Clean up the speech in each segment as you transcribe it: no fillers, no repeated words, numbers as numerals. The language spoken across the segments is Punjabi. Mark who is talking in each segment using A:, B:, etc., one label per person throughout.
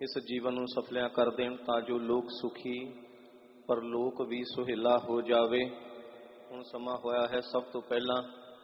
A: ਇਸ ਜੀਵਨ ਨੂੰ ਸਫਲਿਆਂ ਕਰ ਦੇਣ, ਤਾਂ ਜੋ ਲੋਕ ਸੁਖੀ ਪਰਲੋਕ ਵੀ ਸੁਹੇਲਾ ਹੋ ਜਾਵੇ। ਹੁਣ ਸਮਾਂ ਹੋਇਆ ਹੈ ਸਭ ਤੋਂ ਪਹਿਲਾਂ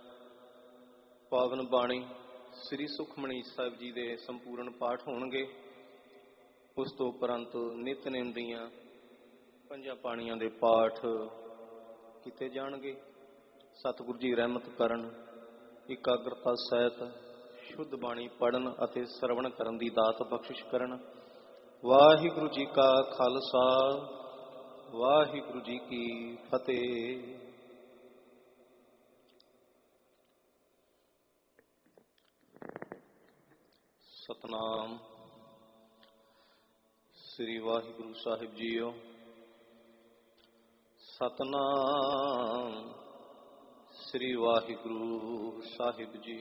A: ਪਾਵਨ ਬਾਣੀ ਸ੍ਰੀ ਸੁਖਮਨੀ ਸਾਹਿਬ ਜੀ ਦੇ ਸੰਪੂਰਨ ਪਾਠ ਹੋਣਗੇ। ਉਸ ਤੋਂ ਉਪਰੰਤ ਨਿਤਨੇਮ ਦੀਆਂ ਪੰਜਾਂ ਬਾਣੀਆਂ ਦੇ ਪਾਠ ਕੀਤੇ ਜਾਣਗੇ। ਸਤਿਗੁਰੂ ਜੀ ਰਹਿਮਤ ਕਰਨ, ਇਕਾਗਰਤਾ ਸਹਿਤ ਸ਼ੁੱਧ ਬਾਣੀ ਪੜ੍ਹਨ ਅਤੇ ਸਰਵਣ ਕਰਨ ਦੀ ਦਾਤ ਬਖਸ਼ਿਸ਼ ਕਰਨ। ਵਾਹਿਗੁਰੂ ਜੀ ਕਾ ਖਾਲਸਾ, ਵਾਹਿਗੁਰੂ ਜੀ ਕੀ ਫਤਿਹ। ਸਤਨਾਮ ਸ੍ਰੀ ਵਾਹਿਗੁਰੂ ਸਾਹਿਬ ਜੀਓ। ਸਤਨਾਮ ਸ੍ਰੀ ਵਾਹਿਗੁਰੂ ਸਾਹਿਬ ਜੀ।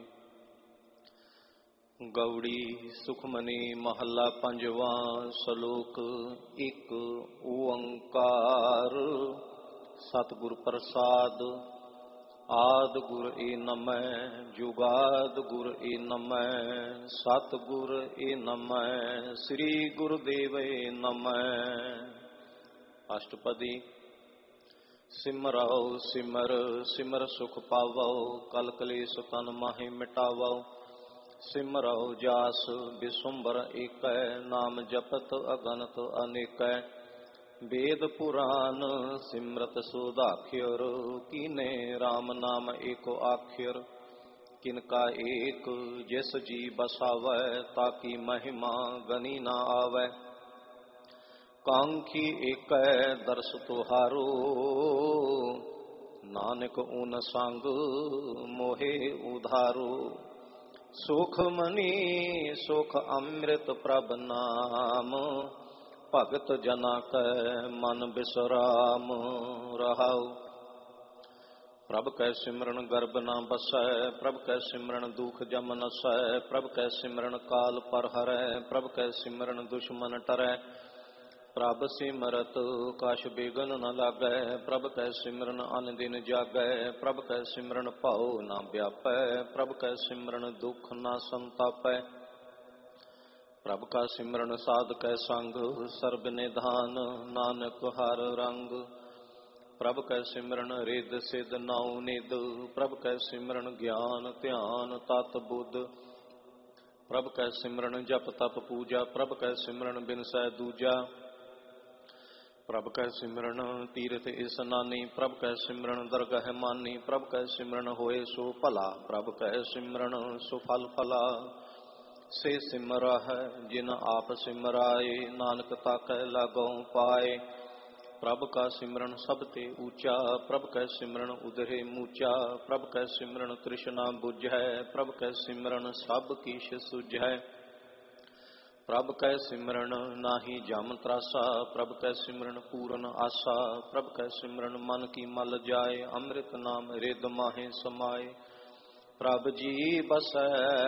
A: ਗਉੜੀ ਸੁਖਮਨੀ ਮਹੱਲਾ ਪੰਜਵਾਂ। ਸ਼ਲੋਕ ਇੱਕ ਓੰਕਾਰ। ਸਤਿਗੁਰ ਪ੍ਰਸਾਦ। ਆਦ ਗੁਰ ਏ ਨਮੈ, ਜੁਗਾਦ ਗੁਰ ਏ ਨਮੈ, ਸਤਿਗੁਰ ਏ ਨਮੈ, ਸ੍ਰੀ ਗੁਰੁਦੇਵ ਏ ਨਮੈ। ਅਸ਼ਟਪਦੀ। ਸਿਮਰਉ ਸਿਮਰ ਸਿਮਰ ਸੁਖ ਪਾਵਉ, ਕਲ ਕਲੇਸ਼ ਤਨ ਮਾਹੇ ਮਿਟਾਵਉ। ਸਿਮਰਉ ਜਾਸ ਬਿਸੁੰਬਰ ਏਕੈ, ਨਾਮ ਜਪਤ ਅਗਨਤ ਅਨੇਕੈ। ਵੇਦ ਪੁਰਾਨ ਸਿਮਰਤ ਸੁਦਾਖਿਰ, ਕੀਨੇ RAM ਨਾਮ ਏਕੋ ਆਖਿਰ। ਕਿਨਕਾ ਏਕ ਜਿਸ ਜੀ ਬਸਾਵੈ, ਤਾਕੀ ਮਹਿਮਾ ਗਨੀ ਨਾ ਆਵੈ। ਕਾਂਖੀ ਏਕੈ ਦਰਸ ਤੁਹਾਰੋ, ਨਾਨਕ ਊਨ ਸੰਗ ਮੋਹਿ ਉਧਾਰੋ। ਸੁਖ ਮਨੀ ਸੁਖ ਅੰਮ੍ਰਿਤ ਪ੍ਰਭ ਨਾਮ, ਭਗਤ ਜਨਾ ਕੈ ਮਨ ਬਿਸਰਾਮ ਰਹਾਉ। ਪ੍ਰਭ ਕੈ ਸਿਮਰਨ ਗਰਭ ਨਾ ਬਸੈ, ਪ੍ਰਭ ਕੈ ਸਿਮਰਨ ਦੁਖ ਜਮ ਨਸੈ। ਪ੍ਰਭ ਕੈ ਸਿਮਰਨ ਕਾਲ ਪਰ ਹਰੈ, ਪ੍ਰਭ ਕੈ ਸਿਮਰਨ ਦੁਸ਼ਮਨ ਟਰੈ। ਪ੍ਰਭ ਸਿਮਰਤ ਕਛ ਬੇਗਨ ਨ ਲਾਗੈ, ਪ੍ਰਭ ਕੈ ਸਿਮਰਨ ਅਨ ਦਿਨ ਜਾਗੈ। ਪ੍ਰਭ ਕੈ ਸਿਮਰਨ ਭਉ ਨਾ ਵਿਆਪੈ, ਪ੍ਰਭ ਕੈ ਸਿਮਰਨ ਦੁਖ ਨਾ ਸੰਤਾਪੈ। ਪ੍ਰਭ ਕਾ ਸਿਮਰਨ ਸਾਧ ਕੈ ਸੰਗ, ਸਰਬ ਨਿਧਾਨ ਨਾਨਕ ਹਰ ਰੰਗ। ਪ੍ਰਭ ਕੈ ਸਿਮਰਨ ਰਿੱਧ ਸਿੱਧ ਨਾਉ ਨਿਧ, ਪ੍ਰਭ ਕੈ ਸਿਮਰਨ ਗਿਆਨ ਧਿਆਨ ਤਤ ਬੁੱਧ। ਪ੍ਰਭ ਕੈ ਸਿਮਰਨ ਜਪ ਤਪ ਪੂਜਾ, ਪ੍ਰਭ ਕੈ ਸਿਮਰਨ ਬਿਨਸੈ ਦੂਜਾ। ਪ੍ਰਭ ਕੈ ਸਿਮਰਨ ਤੀਰਥ ਇਸਨਾਨੀ, ਪ੍ਰਭ ਕੈ ਸਿਮਰਨ ਦਰਗਹਿ ਮਾਨੀ। ਪ੍ਰਭ ਕੈ ਸਿਮਰਨ ਹੋਏ ਸੋ ਭਲਾ, ਪ੍ਰਭ ਕੈ ਸਿਮਰਨ ਸੁਫਲ ਫਲਾ। ਸੇ ਸਿਮਰਹਿ ਜਿਨ ਆਪ ਸਿਮਰਾਏ, ਨਾਨਕ ਤਾਕੈ ਲਾਗਉ ਪਾਏ। ਪ੍ਰਭ ਕਾ ਸਿਮਰਨ ਸਭ ਤੇ ਊਚਾ, ਪ੍ਰਭ ਕੈ ਸਿਮਰਨ ਉਦਰੇ ਮੂਚਾ। ਪ੍ਰਭ ਕੈ ਸਿਮਰਨ ਤ੍ਰਿਸ਼ਨਾ ਬੁਝੈ, ਪ੍ਰਭ ਕੈ ਸਿਮਰਨ ਸਭ ਕੀਛ ਸੁਝੈ। ਪ੍ਰਭ ਕੈ ਸਿਮਰਨ ਨਾਹੀ ਜਮ ਤਰਾਸਾ, ਪ੍ਰਭ ਕੈ ਸਿਮਰਨ ਪੂਰਨ ਆਸਾ। ਪ੍ਰਭ ਕੈ ਸਿਮਰਨ ਮਨ ਕੀ ਮਲ ਜਾਏ, ਅੰਮ੍ਰਿਤ ਨਾਮ ਰਿੱਧ ਮਾਹੇ ਸਮਾਏ। ਪ੍ਰਭ ਜੀ ਬਸੈ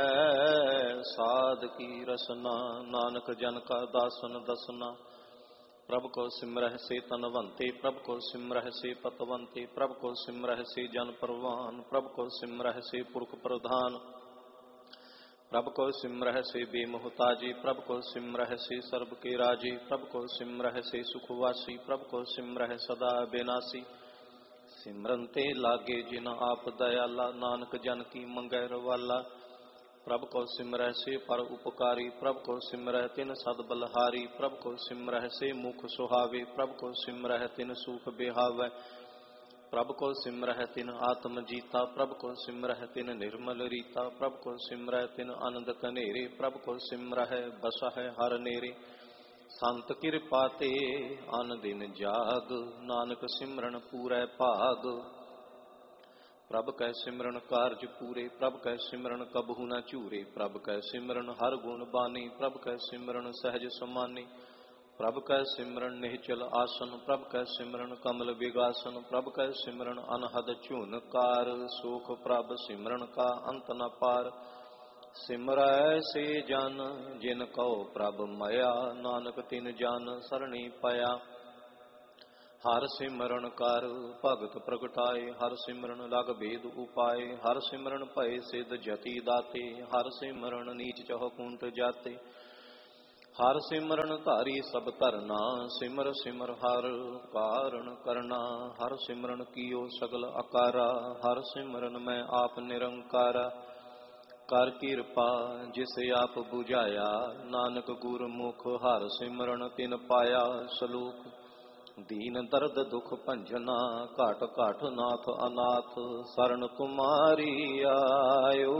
A: ਸਾਧ ਕੀ ਰਸਨਾ, ਨਾਨਕ ਜਨ ਕਾ ਦਾਸਨ ਦਸਨਾ। ਪ੍ਰਭ ਕੋ ਸਿਮਰਹਿ ਸੇ ਤਨਵੰਤੇ, ਪ੍ਰਭ ਕੋ ਸਿਮਰਹਿ ਸੇ ਪਤਵੰਤੇ। ਪ੍ਰਭ ਕੋ ਸਿਮਰਹਿ ਸੇ ਜਨ ਪਰਵਾਨ, ਪ੍ਰਭ ਕੋ ਸਿਮਰਹਿ ਸੇ ਪੁਰਖ ਪ੍ਰਧਾਨ। ਪ੍ਰਭ ਕੋ ਸਿਮਰਹਿ ਸੇ ਬੇਮੁਹਤਾਜੀ, ਪ੍ਰਭ ਕੋ ਸਿਮਰਹਿ ਸੇ ਸਰਬ ਕੇ ਰਾਜੀ। ਪ੍ਰਭ ਕੋ ਸਿਮਰਹਿ ਸੇ ਸੁਖਵਾਸੀ, ਪ੍ਰਭ ਕੋ ਸਿਮਰਹਿ ਸਦਾ ਬਿਨਾਸੀ। ਸਿਮਰਨ ਤੇ ਲਾਗੇ ਜਿਨ ਆਪ ਦਇਆਲਾ, ਨਾਨਕ ਜਨ ਕੀ ਮੰਗੈ ਰਵਾਲਾ। ਪ੍ਰਭ ਕੋ ਸਿਮਰਹਿ ਸੇ ਪਰ ਉਪਕਾਰੀ, ਪ੍ਰਭ ਕੋ ਸਿਮਰਹਿ ਤਿਨ ਸਦ ਬਲਹਾਰੀ। ਪ੍ਰਭ ਕੋ ਸਿਮਰਹਿ ਸੇ ਮੁਖ ਸੁਹਾਵੇ, ਪ੍ਰਭ ਕੋ ਸਿਮਰਹਿ ਤਿਨ ਸੂਖ ਬਿਹਾਵੈ। ਪ੍ਰਭ ਕੋ ਸਿਮਰਹਿ ਤਿਨ ਆਤਮ ਜੀਤਾ, ਪ੍ਰਭ ਕੋ ਸਿਮਰਹਿ ਤਿਨ ਨਿਰਮਲ ਰੀਤਾ। ਪ੍ਰਭ ਕੋ ਸਿਮਰਹਿ ਤਿਨ ਆਨੰਦ ਕਨੇਰੇ, ਪ੍ਰਭ ਕੋ ਸਿਮਰਹਿ ਬਸਹਿ ਹਰ ਨੇਰੇ। ਸੰਤ ਕਿਰਪਾ ਤੇ ਅਨ ਦਿਨ ਜਾਗ, ਨਾਨਕ ਸਿਮਰਨ ਪੂਰੈ ਭਾਗ। ਪ੍ਰਭ ਕੈ ਸਿਮਰਨ ਕਾਰਜ ਪੂਰੇ, ਪ੍ਰਭ ਕੈ ਸਿਮਰਨ ਕਬਹੂ ਨ ਝੂਰੇ। ਪ੍ਰਭ ਕੈ ਸਿਮਰਨ ਹਰ ਗੁਣ ਬਾਨੀ, ਪ੍ਰਭ ਕੈ ਸਿਮਰਨ ਸਹਿਜ ਸਮਾਨੀ। ਪ੍ਰਭ ਕੈ ਸਿਮਰਨ ਨਿਹਚਲ ਆਸਨ, ਪ੍ਰਭ ਕੈ ਸਿਮਰਨ ਕਮਲ ਵਿਗਾਸਨ। ਪ੍ਰਭ ਕੈ ਸਿਮਰਨ ਅਨਹਦ ਝੁਨਕਾਰ, ਸੋਖ ਪ੍ਰਭ ਸਿਮਰਨ ਕਾ ਅੰਤ ਨ ਪਾਰ। ਸਿਮਰੈ ਸੇ ਜਨ ਜਿਨ ਕਉ ਪ੍ਰਭ ਮਇਆ, ਨਾਨਕ ਤਿਨ ਜਨ ਸਰਣੀ ਪਿਆ। ਹਰ ਸਿਮਰਨ ਕਰ ਭਗਤ ਪ੍ਰਗਟਾਏ, ਹਰ ਸਿਮਰਨ ਲਗ ਭੇਦ ਉਪਾਏ। ਹਰ ਸਿਮਰਨ ਭਏ ਸਿਧ ਜਤੀ ਦਾਤੇ, ਹਰ ਸਿਮਰਨ ਨੀਚ ਚਹੁ ਕੁੰਟ ਜਾਤੇ। ਹਰ ਸਿਮਰਨ ਧਾਰੀ ਸਭ ਧਰਨਾ, ਸਿਮਰ ਸਿਮਰ ਹਰ ਕਾਰਣ ਕਰਨਾ। ਹਰ ਸਿਮਰਨ ਕੀਓ ਸਗਲ ਆਕਾਰਾ, ਹਰ ਸਿਮਰਨ ਮੈਂ ਆਪ ਨਿਰੰਕਾਰਾ। ਕਰ ਕਿਰਪਾ ਜਿਸ ਆਪ 부ਝਾਇਆ, ਨਾਨਕ ਗੁਰਮੁਖ ਹਰ ਸਿਮਰਨ ਤਿਨ ਪਾਇਆ। ਸ਼ਲੋਕ। ਦੀਨ ਦਰਦ ਦੁਖ ਭੰਜਨਾ, ਘਾਟ ਘਾਟ ਨਾਥ ਅਨਾਥ। ਸਰਣ ਤੁਮਾਰੀ ਆਇਓ,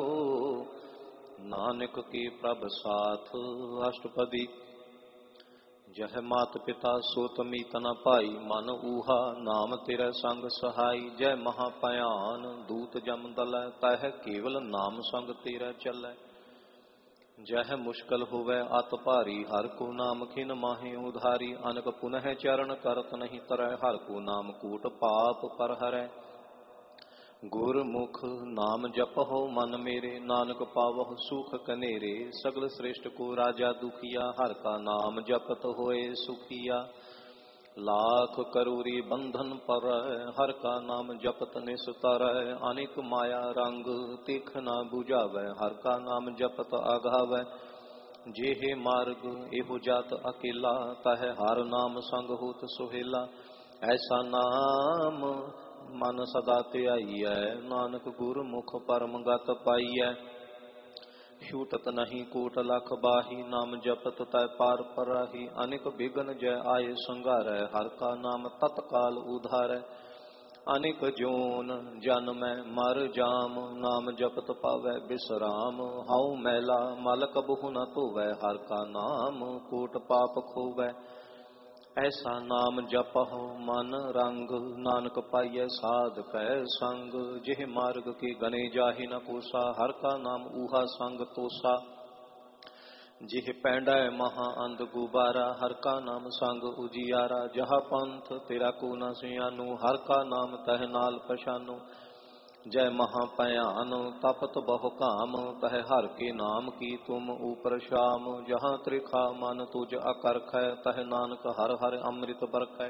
A: ਨਾਨਕ ਕੀ ਪ੍ਰਭ ਸਾਥ। ਅਸ਼ਟਪਦੀ। ਜਹ ਮਾਤ ਪਿਤਾ ਸੋਤ ਮੀਤ ਨ ਭਾਈ, ਮਨ ਊਹਾ ਨਾਮ ਤੇਰੇ ਸੰਗ ਸਹਾਈ। ਜੈ ਮਹਾ ਭਿਆਨ ਦੂਤ ਜਮ ਦਲੈ, ਤਹ ਕੇਵਲ ਨਾਮ ਸੰਗ ਤੇਰਾ ਚੱਲੈ। ਜਹ ਮੁਸ਼ਕਲ ਹੋਵੈ ਅਤ ਭਾਰੀ, ਹਰ ਕੋ ਨਾਮ ਖਿਨ ਮਾਹੇ ਉਧਾਰੀ। ਅਨਕ ਪੁਨਹ ਚਰਨ ਕਰਤ ਨਹੀਂ ਤਰੈ, ਹਰ ਕੋ ਨਾਮ ਕੂਟ ਪਾਪ ਪਰ ਹਰੈ। ਗੁਰਮੁਖ ਨਾਮ ਜਪਹੁ ਮਨ ਮੇਰੇ, ਨਾਨਕ ਪਾਵਹੁ ਸੁਖ ਕਨੇਰੇ। ਸਗਲ ਸ੍ਰੇਸ਼ਟ ਕੋ ਰਾਜਾ ਦੁਖੀਆ, ਹਰ ਕਾ ਨਾਮ ਜਪਤ ਹੋਏ ਸੁਖੀਆ। ਲਾਖ ਕਰੂਰੀ ਬੰਧਨ ਪਰੈ, ਹਰ ਕਾ ਨਾਮ ਜਪਤ ਨਿਸਤਰੈ। ਅਨੇਕ ਮਾਇਆ ਰੰਗ ਤਿਖ ਨਾ 부ਝਾਵੈ, ਹਰ ਕਾ ਨਾਮ ਜਪਤ ਆਘਾਵੈ। ਜਿਹੇ ਮਾਰਗ ਇਹੋ ਜਾਤ ਅਕੇਲਾ, ਤਹ ਹਰ ਨਾਮ ਸੰਗ ਹੋਤ ਸੁਹੇਲਾ। ਐਸਾ ਨਾਮ ਮਨ ਸਦਾ ਧਿਆਈਐ, ਨਾਨਕ ਗੁਰਮੁਖ ਪਰਮ ਗਤ ਪਾਈਐ। ਛੂਟਤ ਨਹੀਂ ਕੋਟ ਲਖ ਬਾਹੀ, ਨਾਮ ਜਪਤ ਤੈ ਪਾਰ ਪਰਾਹੀ। ਅਨੇਕ ਬਿਗਨ ਜੈ ਆਏ ਸੰਘਾਰੈ, ਹਰ ਕਾ ਨਾਮ ਤਤਕਾਲ ਉਧਾਰੈ। ਅਨੇਕ ਜੋਨ ਜਨਮੈ ਮਰ ਜਾਮ, ਨਾਮ ਜਪਤ ਪਾਵੈ ਬਿਸਰਾਮ। ਹਉ ਮੈਲਾ ਮਲ ਕਬਹੂ ਨ ਧੋਵੈ, ਹਰ ਕਾ ਨਾਮ ਕੋਟ ਪਾਪ ਖੋਵੈ। ਐਸਾ ਨਾਮ ਜਪਹੁ ਮਨ ਰੰਗ, ਨਾਨਕ ਪਾਈਐ ਸਾਧ ਕੈ ਸੰਗ। ਜਿਹ ਮਾਰਗ ਕੇ ਗਨੇ ਜਾਹੀ ਨ ਕੋਸਾ, ਹਰ ਕਾ ਨਾਮ ਊਹਾ ਸੰਗ ਤੋਸਾ। ਜਿਹ ਪੈਂਡੈ ਮਹਾ ਅੰਧ ਗੁਬਾਰਾ, ਹਰ ਕਾ ਨਾਮ ਸੰਗ ਉਜਿਆਰਾ। ਜਹਾ ਪੰਥ ਤੇਰਾ ਕੋ ਨ ਸਿਆਨੂ, ਹਰ ਕਾ ਨਾਮ ਤਹ ਨਾਲ ਪਛਾਨੂ। ਜੈ ਮਹਾ ਭਿਆਨ ਤਪਤ ਬਹੁ ਕਾਮ, ਤਹ ਹਰ ਕੇ ਨਾਮ ਕੀ ਤੁਮ ਊਪਰ ਸ਼ਾਮ। ਜਹਾਂ ਤ੍ਰਿਖਾ ਮਨ ਤੁਜ ਅਕਰਖੈ, ਤਹ ਨਾਨਕ ਹਰ ਹਰ ਅੰਮ੍ਰਿਤ ਬਰਖੈ।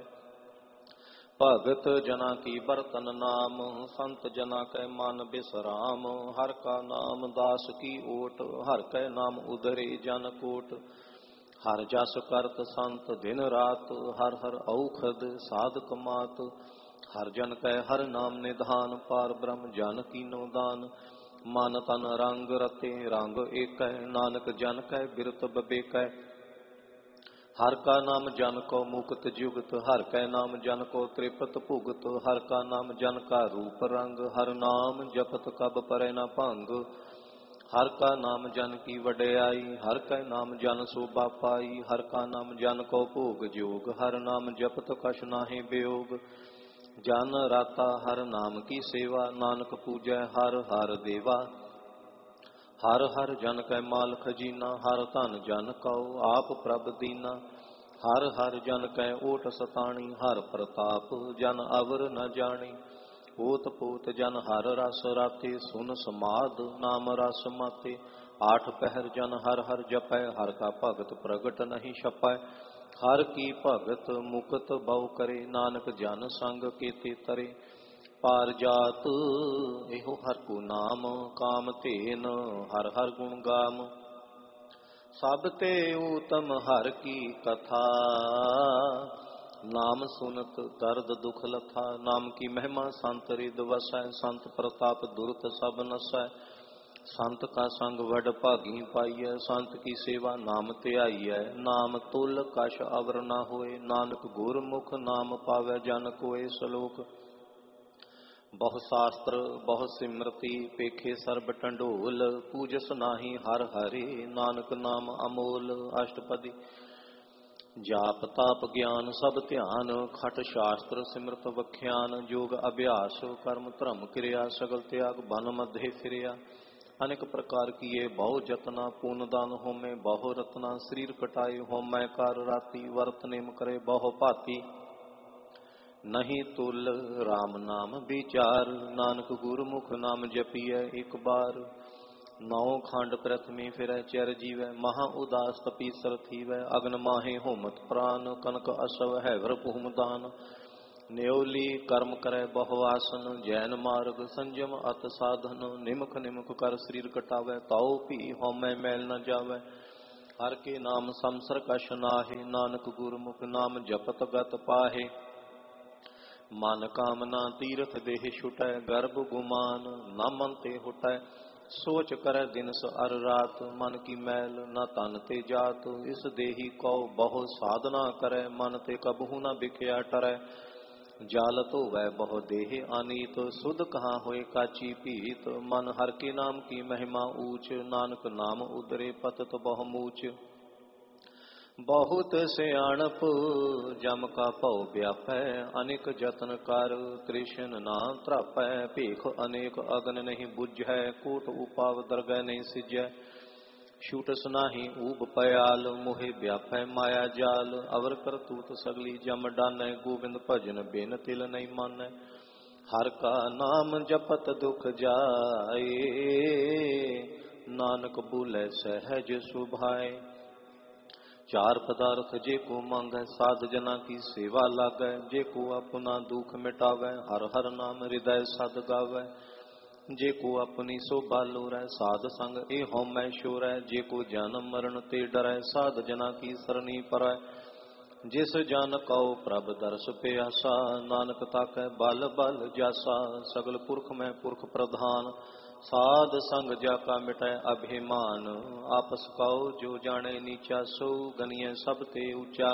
A: ਭਗਤ ਜਨਾ ਕੀ ਬਰਤਨ ਨਾਮ, ਸੰਤ ਜਨਾ ਕੈ ਮਨ ਬਿਸਰਾਮ। ਹਰ ਕਾ ਨਾਮ ਦਾਸ ਕੀ ਓਟ, ਹਰ ਕੈ ਨਾਮ ਉਧਰੇ ਜਨ ਕੋਟ। ਹਰ ਜਸ ਕਰਤ ਸੰਤ ਦਿਨ ਰਾਤ, ਹਰ ਹਰ ਔਖਦ ਸਾਧਕ ਮਾਤ। ਹਰ ਜਨ ਕੈ ਹਰ ਨਾਮ ਨਿਧਾਨ, ਪਾਰ ਬ੍ਰਹਮ ਜਨ ਕੀਨੋ ਦਾਨ। ਮਨ ਤਨ ਰੰਗ ਰਤੇ ਰੰਗ ਏਕੈ, ਨਾਨਕ ਜਨ ਕੈ ਬਿਰਤ ਬਬੇਕੈ। ਹਰ ਕਾ ਨਾਮ ਜਨ ਕੋ ਮੁਕਤ ਜੁਗਤ, ਹਰ ਕੈ ਨਾਮ ਜਨ ਕੋ ਤ੍ਰਿਪਤ ਭੁਗਤ। ਹਰ ਕਾ ਨਾਮ ਜਨ ਕਾ ਰੂਪ ਰੰਗ, ਹਰ ਨਾਮ ਜਪਤ ਕਬ ਪਰੈ ਨ ਭੰਗ। ਹਰ ਕਾ ਨਾਮ ਜਨ ਕੀ ਵਡਿਆਈ, ਹਰ ਕੈ ਨਾਮ ਜਨ ਸੋਭਾ ਪਾਈ। ਹਰ ਕਾ ਨਾਮ ਜਨ ਕੋ ਭੋਗ ਜੋਗ, ਹਰ ਨਾਮ ਜਪਤ ਕਛ ਨਾਹੀ ਬਿਯੋਗ। ਜਨ ਰਾਤਾ ਹਰ ਨਾਮ ਕੀ ਸੇਵਾ, ਨਾਨਕ ਪੂਜੈ ਹਰ ਹਰ ਦੇਵਾ। ਹਰ ਹਰ ਜਨ ਕੈ ਮਾਲ ਖਜੀਨਾ, ਹਰ ਧਨ ਜਨ ਕਉ ਆਪ ਪ੍ਰਭ ਦੀਨਾ। ਹਰ ਹਰ ਜਨ ਕੈ ਓਟ ਸਤਾਣੀ, ਹਰ ਪ੍ਰਤਾਪ ਜਨ ਅਵਰ ਨ ਜਾਣੀ। ਓਤ ਪੋਤ ਜਨ ਹਰ ਰਸ ਰਾਤੇ, ਸੁਨ ਸਮਾਦ ਨਾਮ ਰਸ ਮਾਤੇ। ਆਠ ਪਹਿਰ ਜਨ ਹਰ ਹਰ ਜਪੈ, ਹਰ ਕਾ ਭਗਤ ਪ੍ਰਗਟ ਨਹੀਂ ਛਪੈ। ਹਰ ਕੀ ਭਗਤ ਮੁਕਤ ਬਉ ਕਰੇ, ਨਾਨਕ ਜਨ ਸੰਗ ਕੇਤੇ ਤਰੇ। ਪਾਰ ਜਾਤ ਇਹੋ ਹਰ ਕੋ ਨਾਮ, ਕਾਮ ਧੇਨ ਹਰ ਹਰ ਗੁਣ ਗਾਮ। ਸਭ ਤੇ ਊਤਮ ਹਰ ਕੀ ਕਥਾ, ਨਾਮ ਸੁਨਤ ਦਰਦ ਦੁਖ ਲਥਾ। ਨਾਮ ਕੀ ਮਹਿਮਾ ਸੰਤ ਰਿਦ ਵਸੈ, ਸੰਤ ਪ੍ਰਤਾਪ ਦੁਰਤ ਸਭ ਨਸੈ। ਸੰਤ ਕਾ ਸੰਗ ਵਡ ਭਾਗੀ ਪਾਈਐ, ਸੰਤ ਕੀ ਸੇਵਾ ਨਾਮ ਧਿਆਈਐ। ਨਾਮ ਤੁਲ ਕਛ ਅਵਰ ਨਾ ਹੋਏ, ਨਾਨਕ ਗੁਰਮੁਖ ਨਾਮ ਪਾਵੈ ਜਨ ਕੋਏ। ਸ਼ਲੋਕ। ਬਹੁ ਸ਼ਾਸਤਰ ਬਹੁ ਸਿਮਰਤੀ, ਪੇਖੇ ਸਰਬ ਟੰਡੋਲ। ਪੂਜਸ ਨਾਹੀ ਹਰ ਹਰੇ, ਨਾਨਕ ਨਾਮ ਅਮੋਲ। ਅਸ਼ਟਪਦੀ। ਜਾਪ ਤਾਪ ਗਿਆਨ ਸਭ ਧਿਆਨ, ਖਟ ਸ਼ਾਸਤਰ ਸਿਮਰਤ ਵਖਿਆਨ। ਜੋਗ ਅਭਿਆਸ ਕਰਮ ਧਰਮ ਕਿਰਿਆ, ਸਗਲ ਤਿਆਗ ਬਨ ਮਧੇ ਫਿਰਿਆ। ਅਨੇਕ ਪ੍ਰਕਾਰ ਕੀਏ ਬਹੁ ਜਤਨਾ, ਪੁਨ ਦਾਨ ਹੋਮੇ ਬਹੁ ਰਤਨਾ। ਸਰੀਰ ਕਟਾਏ ਹੋਮੈ ਕਰ ਰਾਤੀ, ਵਰਤ ਨੇਮ ਕਰੇ ਬਹੁ ਭਾਤੀ। ਨਹੀਂ ਤੁਲ ਰਾਮ ਨਾਮ ਵਿਚਾਰ, ਨਾਨਕ ਗੁਰਮੁਖ ਨਾਮ ਜਪੀਐ ਇਕ ਬਾਰ। ਨੌ ਖੰਡ ਪ੍ਰਥਮੀ ਫਿਰੈ ਚਿਰ ਜੀਵੈ, ਮਹਾ ਉਦਾਸ ਤਪੀਸਰ ਥੀਵੈ। ਅਗਨ ਮਾਹੇ ਹੋਮਤ ਪ੍ਰਾਨ, ਕਨਕ ਅਸਵ ਹੈਵਰ ਭੂਮ ਦਾਨ। ਨਿਉਲੀ ਕਰਮ ਕਰੈ ਬਹੁ ਆਸਨ, ਜੈਨ ਮਾਰਗ ਸੰਜਮ ਅਤ ਸਾਧਨ। ਨਿਮਖ ਨਿਮਖ ਕਰ ਸਰੀਰ ਕਟਾਵੈ, ਤਾਉ ਭੀ ਹਉਮੈ ਮੈਲ ਨ ਜਾਵੈ। हर के नाम समसर कछ नाहि, नानक गुरमुख नाम जपत गत पाहे। मन कामना तीरथ देह छुटै, गर्भ गुमान न मन ते हुटै। सोच करे दिनस अर रात, मन की मैल न तन ते जात। इस देही कौ बहु साधना करे, मन ते कबहू न बिखया टरै। जाल धोवै बहु देह अनीत, सुध कहाँ होए काची पीत। मन हर के नाम की महिमा ऊंच, नानक नाम उदरे पतत बहु मूच। बहुत सियाणप जम का भव व्यापै, अनेक जतन कर तृष्ण ना त्रापै। भीख अनेक अगन नहीं बुझै, कोट उपाव दरगह नहीं सिजै। छूटस नाही ऊब पयाल, मोहे व्यापै माया जाल। अवर करतूत सगली जम डानै, गोविंद भजन बिन तिल नहीं मानै। हर का नाम जपत दुख जाए, नानक बोले सहज सुभाए। चार पदार्थ जे को मांगै, साध जना की सेवा लागै। जे को अपना दुख मिटावै, हर हर नाम हृदय सद गावै। जे को अपनी शोभा लोरै, साध संग ए होमै शोरै। जे को जन्म मरण ते डरै, साध जना की सरनी परै। जिस जन कौ प्रभ दर्श प्यासा, नानक ताकै बल बल जासा। सगल पुरख में पुरख प्रधान, साध संग जाका मिटै अभिमान। आपस कौ जो जाने नीचा, सो गनिय सब ते ऊंचा।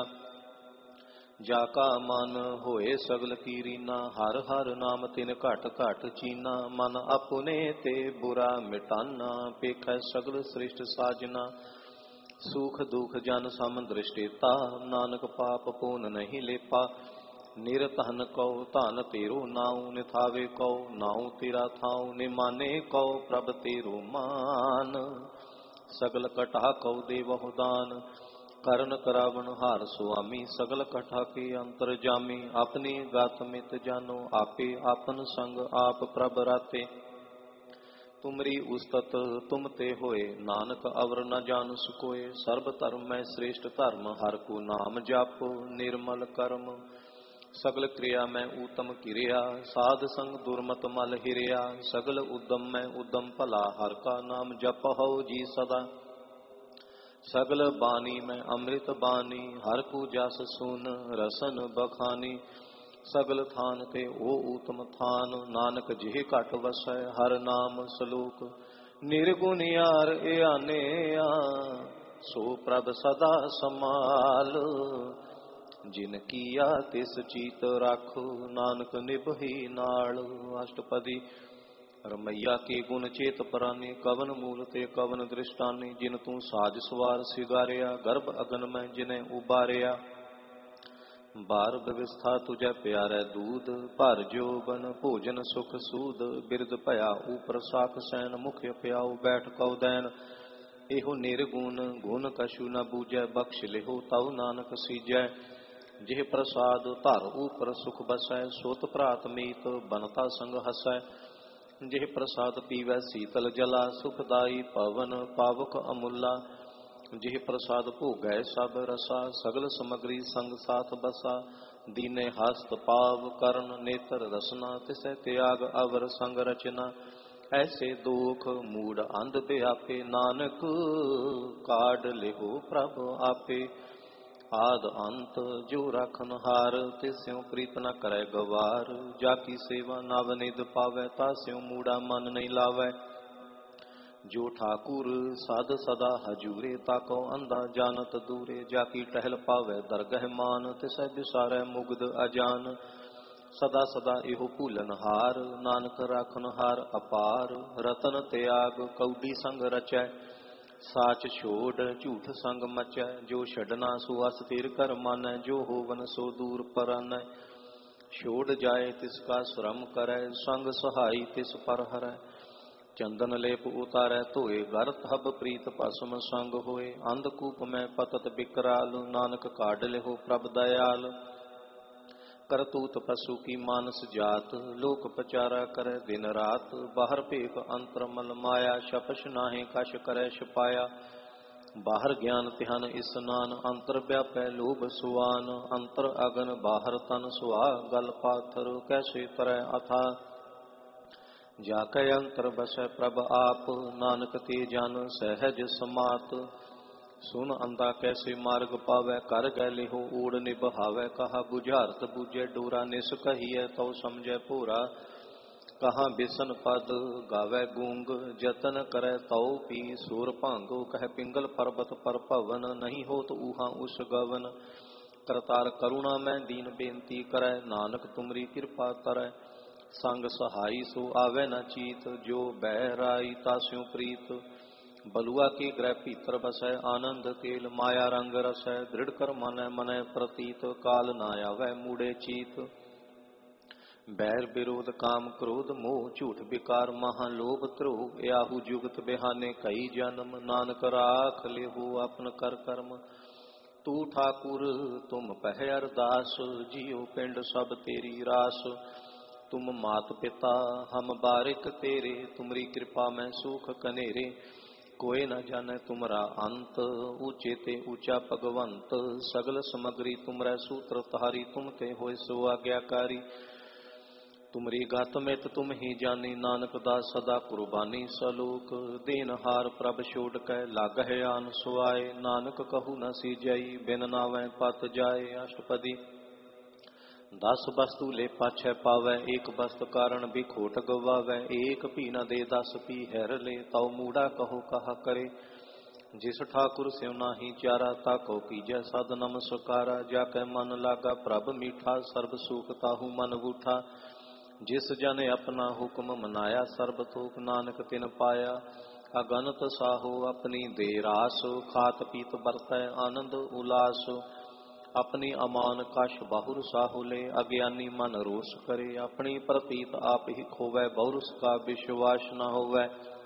A: जाका मन होए सगल कीरीना, हर हर नाम तिन घट घट चीना। मन अपने ते बुरा मिटाना, पेखै सगल सृष्ट साजना। सुख दुख जन सम दृष्टिता, नानक पाप पून नहीं लेपा। निरतन कौ धन तेरो नाऊ, निथावे कौ नाऊ तेरा थाऊ। निमाने कौ प्रभ तेरो मान, सगल कटा कौ देवहु दान। करण करावन हार सुआमी, सगल कटा के अंतर जामी। अपनी गात मित जानो आपे, आपन संग आप प्रभ राते। तुमरी उस्तत तुम ते होए, नानक अवर न जान सुकोए। सर्ब धर्म में श्रेष्ठ धर्म, हर को नाम जापो निर्मल कर्म। सगल क्रिया में उत्तम क्रिया, साध संग दुर्मत मल हिरिया। सगल उद्यम में उद्यम भला, हर का नाम जपहु जी सदा। सगल बानी में अमृत बानी, हर को जस सुन रसन बखानी। सगल थान ते ओ उत्तम थान, नानक जिह घट वसै हर नाम सलोक। निर्गुण यार ए आने सो प्रभ सदा समाल। जिन कीया तिस चीत राखो, नानक निभही नाल। अष्टपदी। रमैया के गुण चेत पराने, कवन मूल ते कवन दृष्टाने। जिन तू साज सवार सिगारिया, गर्भ अगन में जिन्हें उबारिया। बार व्यवस्था तुझे प्यारे दूध, भर जोबन भोजन सुख सूद। बिरद भया ऊपर साख सैन, मुख प्याऊ बैठ कौ दैन। एहो निर्गुण गुण कछु न बूझै, बख्श लिहो तव नानक सीजै। जिह प्रसाद धर ऊपर सुख बसै, सोत भ्रात मीत बनता संग हसै। जिह प्रसाद पीवै शीतल जला, सुखदाई पवन पावक अमूला। जिह प्रसाद भोगै सब रसा, सगल समग्री संग साथ बसा। दीने हस्त पाव करण नेत्र रसना, तिसै त्याग अवर संग रचना। ऐसे दोख मूड अंध व्यापे, नानक काढ़ लिहो प्रभ आपे। आद अंत जो राखन हार, तिस्यों प्रीत न करे गवार। जाकी सेवा नव निध पावै, तास्यों मूढ़ा मन नहीं लावै। जो ठाकुर साध सदा हजूरे, ताको अंधा जानत दूरे। जाकी टहल पावै दरगह मान, तिसै बिसारै मुग्ध अजान। सदा सदा इहो भूलन हार, नानक राखन हार अपार। रतन त्याग कौडी संग रचै, साच छोड़ झूठ संग मचै। जो छड़ना सो अस तीर कर मानै, जो होवन सो दूर परानै। छोड़ जाए तिसका श्रम करै, संग सहाई तिस पर हरै। चंदन लेप उतारै धोए, गर तब प्रीत भस्म संग होए। अंधकूप में पतत बिकराल, नानक काढ़ लिहो प्रभ दयाल। करतूत पशु की मानस जात, लोक पचारा करे दिन रात। बाहर भेख अंतर मल माया, शपश नाहे कश करे छपाया। बाहर ज्ञान ध्यान स्नान, अंतर व्यापै लोभ सुआन। अंतर अगन बाहर तन सुहा, गल पाथर कैसे तरह अथा। जाकै अंतर बसै प्रभ आप, नानक ते जन सहज समात। सुन अंधा कैसे मार्ग पावै, कर गैले हो ऊड़ निबहावै। कहा बुझारत बूझे डोरा, निस कहिए तो समझे पूरा। कहाँ बिसन पद गावै गूंग, जतन करे तौ पी सूर भांगो। कह पिंगल पर्वत पर भवन, नहीं हो तो ऊहा उस गवन। करतार करुणा मैं दीन बेनती करै, नानक तुमरी कृपा तरै। संग सहाई सो आवे न चीत, जो बहराई तास्यों प्रीत। बलुआ के ग्रह भीतर बसै, आनंद तेल माया रंग रसै। दृढ़ कर मन मन प्रतीत, काल ना आवे मूढ़े चीत। बैर विरोध काम क्रोध मोह, झूठ विकार महालोभ द्रोह। याहू जुगत बिहाने कई जन्म, नानक राख लेहु अपन कर कर्म। तू ठाकुर तुम पह अरदास, जियो पिंड सब तेरी रास। तुम मात पिता हम बारिक तेरे, तुमरी कृपा में सुख कनेरे। कोई न जाने तुमरा अंत, ऊंचे ते ऊंचा भगवंत। सगल समग्री तुमरे सूत्र तारी, तुम ते होय सो आज्ञाकारी। तुमरी गात मित तुम ही जानी, नानक दास सदा कुर्बानी। सलोक दीन हार प्रभ छोड़ कै, लागह आन सुआए। नानक कहू न सीजई, बिन नावै पत जाए। अष्टपदी दस वस्तु ले पाछै पावै, एक वस्तु कारण भी खोट गवावै। एक भी न दे दस पी हैर ले, तौ मूढ़ा कहो कहा करे। जिस ठाकुर स्यों नाही चारा, ताको कीजै सद नमस्कारा। जाकै मन लागा प्रभ मीठा, सर्ब सुख ताहू मन बूठा। जिस जन अपना हुक्म मनाया, सर्ब थोक नानक तिन पाया। अगनत साहो अपनी दे रास, खात पीत बरतै आनंद उलास। अपनी अमान कश बाहुर साहुले, अज्ञानी मन रोष करे। अपनी प्रतीत आप ही खोवै, बहुरस का विश्वास न होवै।